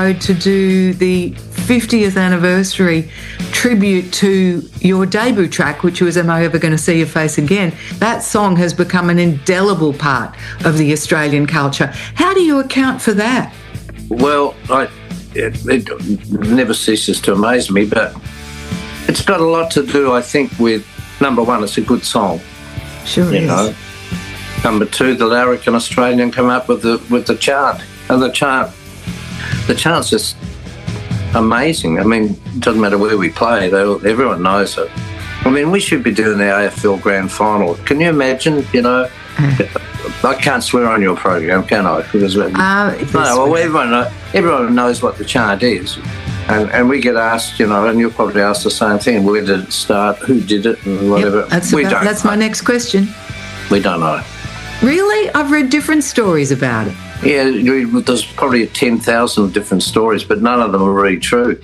to do the 50th anniversary tribute to your debut track, which was Am I Ever Going to See Your Face Again? That song has become an indelible part of the Australian culture. How do you account for that? Well, it never ceases to amaze me, but it's got a lot to do, I think, with, number one, it's a good song. Sure is. Know. Number two, the Larrikin Australian come up with the chant. And the chant's just amazing. I mean, it doesn't matter where we play, everyone knows it. I mean, we should be doing the AFL Grand Final. Can you imagine, I can't swear on your program, can I? Because everyone knows what the chant is. And we get asked, and you'll probably ask the same thing, where did it start, who did it, and whatever. Yep, that's my next question. We don't know. Really? I've read different stories about it. Yeah, there's probably 10,000 different stories, but none of them are really true.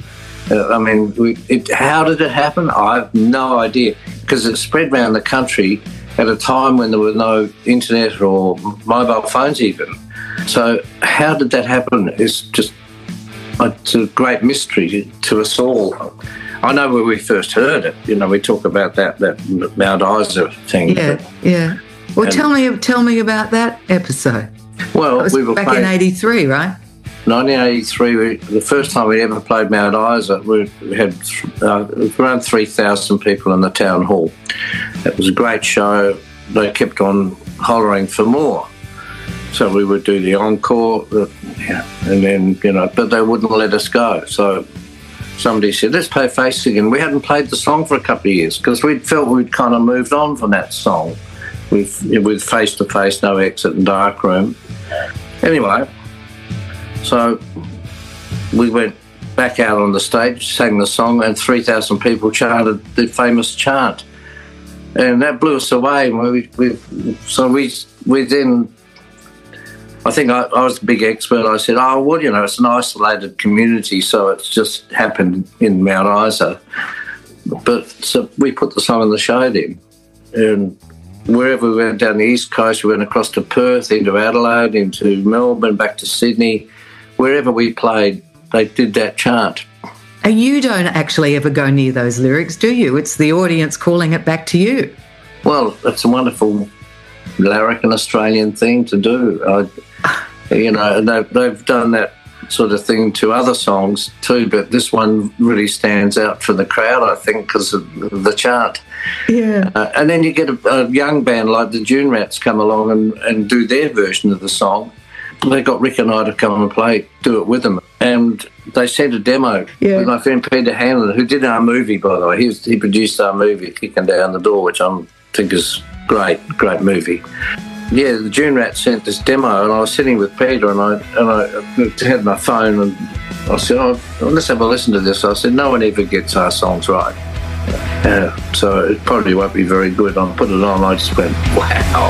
How did it happen? I have no idea, because it spread around the country at a time when there were no internet or mobile phones even. So how did that happen is it's a great mystery to us all. I know where we first heard it. We talk about that Mount Isa thing. Yeah. Well, tell me about that episode. Well, we were back in 83, right? 1983, the first time we ever played Mount Isa, we had around 3,000 people in the town hall. It was a great show. They kept on hollering for more. So we would do the encore, and then, but they wouldn't let us go. So somebody said, let's play Face again. We hadn't played the song for a couple of years because we felt we'd kind of moved on from that song with Face to Face, No Exit and Dark Room. Anyway, so we went back out on the stage, sang the song, and 3,000 people chanted the famous chant. And that blew us away. We then, I think I was the big expert. I said, it's an isolated community, so it's just happened in Mount Isa. But so we put the song in the show then. And wherever we went down the East Coast, we went across to Perth, into Adelaide, into Melbourne, back to Sydney. Wherever we played, they did that chant. And you don't actually ever go near those lyrics, do you? It's the audience calling it back to you. Well, it's a wonderful Larrikin Australian thing to do. They've done that sort of thing to other songs too, but this one really stands out for the crowd, I think, because of the chant. Yeah. And then you get a young band like the June Rats come along and do their version of the song. They got Rick and I to come and do it with them. And they sent a demo with my friend Peter Hanlon, who did our movie, by the way. He produced our movie, Kicking Down the Door, which I think is great movie. Yeah, the June Rats sent this demo, and I was sitting with Peter, and I had my phone, and I said, let's have a listen to this. I said, no one ever gets our songs right. So it probably won't be very good. I put it on, I just went, wow.